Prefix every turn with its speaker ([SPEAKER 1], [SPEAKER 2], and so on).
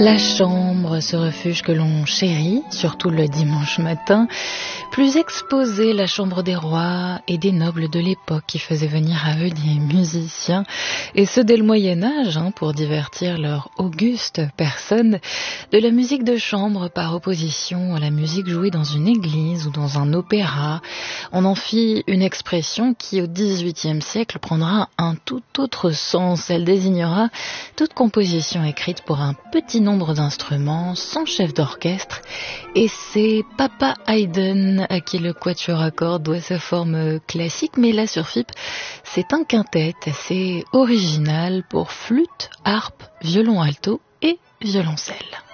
[SPEAKER 1] La chambre, ce refuge que l'on chérit, surtout le dimanche matin, plus exposé, la chambre des rois et des nobles de l'époque qui faisaient venir à eux des musiciens, et ceux dès le Moyen-Âge, pour divertir leur auguste personne, de la musique de chambre par opposition à la musique jouée dans une église ou dans un opéra. On en fit une expression qui, au XVIIIe siècle, prendra un tout autre sens. Elle désignera toute composition écrite pour un petit nombre d'instruments, sans chef d'orchestre, et c'est Papa Haydn à qui le quatuor à cordes doit sa forme classique, mais là sur FIP, c'est un quintet assez original pour flûte, harpe, violon alto et violoncelle.